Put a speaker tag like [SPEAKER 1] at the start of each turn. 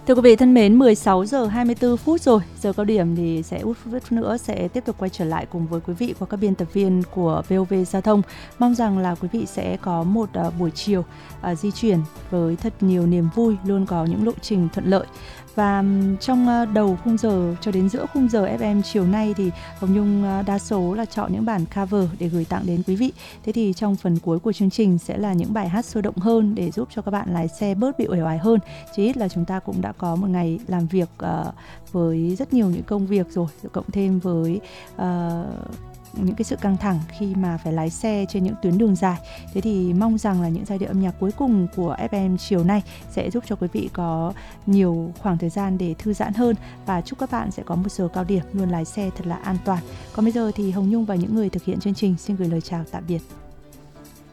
[SPEAKER 1] Thưa quý vị thân mến, 16 giờ 24 phút rồi, giờ cao điểm thì sẽ ít phút nữa sẽ tiếp tục quay trở lại cùng với quý vị qua các biên tập viên của VOV Giao thông. Mong rằng là quý vị sẽ có một buổi chiều di chuyển với thật nhiều niềm vui, luôn có những lộ trình thuận lợi. Và trong đầu khung giờ cho đến giữa khung giờ FM chiều nay thì Hồng Nhung đa số là chọn những bản cover để gửi tặng đến quý vị. Thế thì trong phần cuối của chương trình sẽ là những bài hát sôi động hơn để giúp cho các bạn lái xe bớt bị uể oải hơn. Chỉ ít là chúng ta cũng đã có một ngày làm việc với rất nhiều những công việc rồi, cộng thêm với những cái sự căng thẳng khi mà phải lái xe trên những tuyến đường dài. Thế thì mong rằng là những giai điệu âm nhạc cuối cùng của FM chiều nay sẽ giúp cho quý vị có nhiều khoảng thời gian để thư giãn hơn, và chúc các bạn sẽ có một giờ cao điểm luôn lái xe thật là an toàn. Còn bây giờ thì Hồng Nhung và những người thực hiện chương trình xin gửi lời chào tạm biệt.